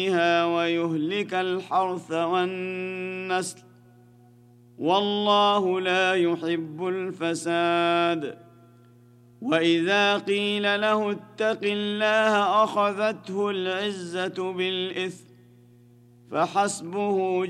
ويهلك الحرث والنسل، والله لا يحب الفساد. وإذا قيل له اتق الله أخذته العزة بالإثم فحسبه